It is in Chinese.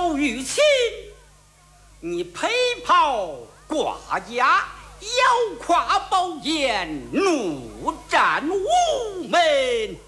要于亲，你佩袍挂甲，腰挎宝剑，怒战午门。